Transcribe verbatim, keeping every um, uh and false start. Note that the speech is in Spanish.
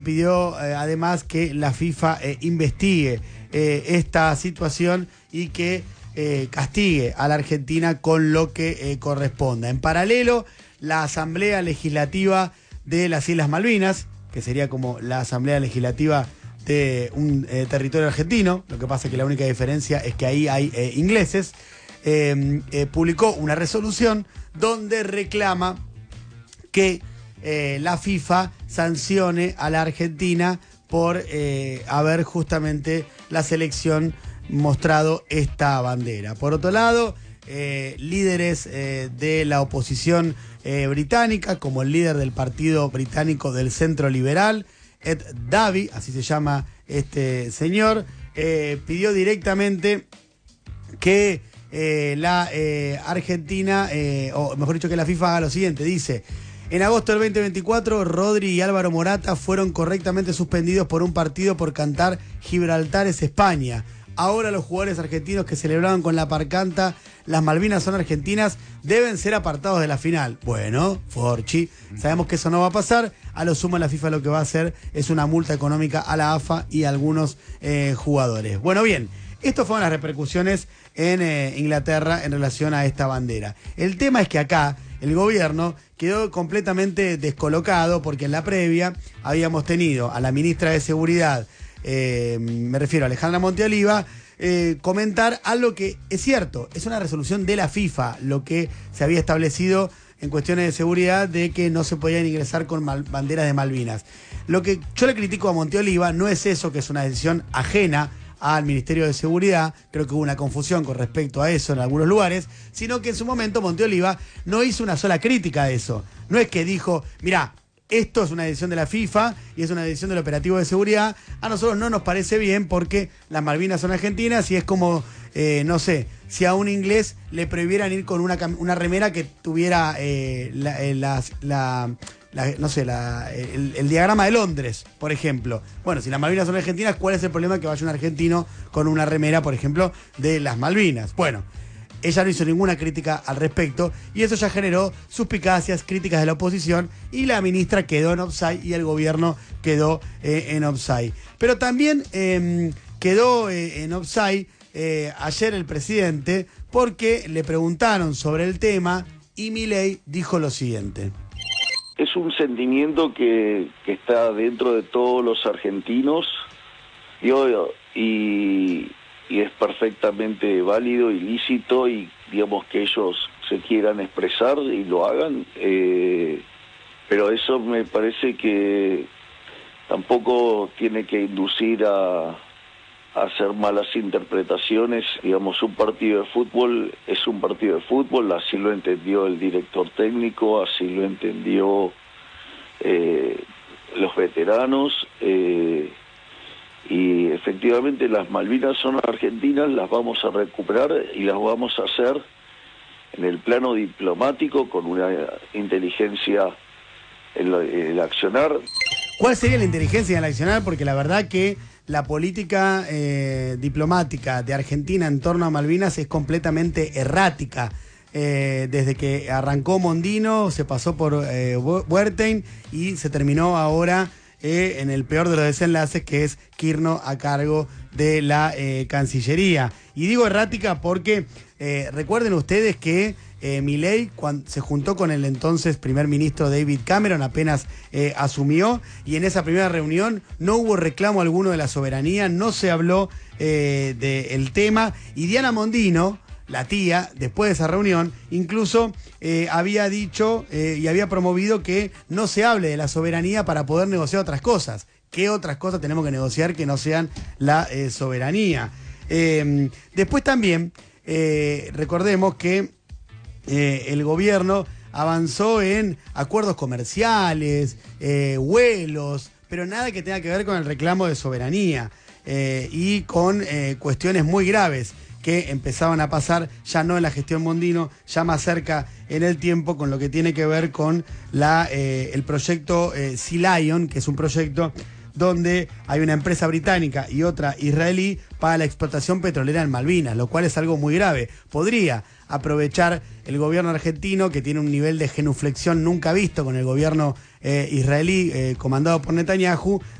Pidió eh, además que la FIFA eh, investigue eh, esta situación y que eh, castigue a la Argentina con lo que eh, corresponda. En paralelo, la Asamblea Legislativa de las Islas Malvinas, que sería como la Asamblea Legislativa de un eh, territorio argentino, lo que pasa es que la única diferencia es que ahí hay eh, ingleses, eh, eh, publicó una resolución donde reclama que Eh, la FIFA sancione a la Argentina por eh, haber justamente la selección mostrado esta bandera. Por otro lado, eh, líderes eh, de la oposición eh, británica, como el líder del partido británico del Centro Liberal, Ed Davey, así se llama este señor, eh, pidió directamente que eh, la eh, Argentina, eh, o mejor dicho que la FIFA haga lo siguiente, dice: en agosto del veinte veinticuatro, Rodri y Álvaro Morata fueron correctamente suspendidos por un partido por cantar Gibraltar es España. Ahora los jugadores argentinos que celebraban con la parcanta las Malvinas son argentinas deben ser apartados de la final. Bueno, Forchi, sabemos que eso no va a pasar. A lo sumo la FIFA lo que va a hacer es una multa económica a la A F A y a algunos eh, jugadores. Bueno, bien, estas fueron las repercusiones en eh, Inglaterra en relación a esta bandera. El tema es que acá el gobierno quedó completamente descolocado porque en la previa habíamos tenido a la ministra de Seguridad, eh, me refiero a Alejandra Monteoliva, eh, comentar algo que es cierto, es una resolución de la FIFA, lo que se había establecido en cuestiones de seguridad de que no se podían ingresar con mal, banderas de Malvinas. Lo que yo le critico a Monteoliva no es eso, que es una decisión ajena al Ministerio de Seguridad, creo que hubo una confusión con respecto a eso en algunos lugares, sino que en su momento Monteoliva no hizo una sola crítica a eso. No es que dijo, mirá, esto es una decisión de la FIFA y es una decisión del operativo de seguridad, a nosotros no nos parece bien porque las Malvinas son argentinas y es como, eh, no sé, si a un inglés le prohibieran ir con una, una remera que tuviera eh, la, eh, las, la La, no sé, la, el, el diagrama de Londres, por ejemplo. Bueno, si las Malvinas son argentinas, ¿cuál es el problema que vaya un argentino con una remera, por ejemplo, de las Malvinas? Bueno, ella no hizo ninguna crítica al respecto y eso ya generó suspicacias, críticas de la oposición y la ministra quedó en offside y el gobierno quedó eh, en offside. Pero también eh, quedó eh, en offside eh, ayer el presidente porque le preguntaron sobre el tema y Milei dijo lo siguiente. Es un sentimiento que, que está dentro de todos los argentinos digo, y, y es perfectamente válido y lícito y digamos que ellos se quieran expresar y lo hagan, eh, pero eso me parece que tampoco tiene que inducir a, a hacer malas interpretaciones. Digamos, un partido de fútbol es un partido de fútbol, así lo entendió el director técnico, así lo entendió eh, los veteranos, eh, y efectivamente las Malvinas son argentinas, las vamos a recuperar y las vamos a hacer en el plano diplomático con una inteligencia en el accionar. ¿Cuál sería la inteligencia en el accionar? Porque la verdad que la política eh, diplomática de Argentina en torno a Malvinas es completamente errática. Eh, desde que arrancó Mondino, se pasó por eh, Wertheim y se terminó ahora eh, en el peor de los desenlaces, que es Kirchner a cargo de la eh, Cancillería. Y digo errática porque eh, recuerden ustedes que Eh, Milei cuando se juntó con el entonces primer ministro David Cameron, apenas eh, asumió, y en esa primera reunión no hubo reclamo alguno de la soberanía, no se habló eh, del tema, y Diana Mondino, la tía, después de esa reunión, incluso eh, había dicho eh, y había promovido que no se hable de la soberanía para poder negociar otras cosas. ¿Qué otras cosas tenemos que negociar que no sean la eh, soberanía? Eh, después también, eh, recordemos que Eh, el gobierno avanzó en acuerdos comerciales, eh, vuelos, pero nada que tenga que ver con el reclamo de soberanía eh, y con eh, cuestiones muy graves que empezaban a pasar ya no en la gestión Mondino, ya más cerca en el tiempo, con lo que tiene que ver con la, eh, el proyecto eh, Sea Lion, que es un proyecto donde hay una empresa británica y otra israelí para la explotación petrolera en Malvinas, lo cual es algo muy grave. Podría aprovechar el gobierno argentino, que tiene un nivel de genuflexión nunca visto con el gobierno eh, israelí eh, comandado por Netanyahu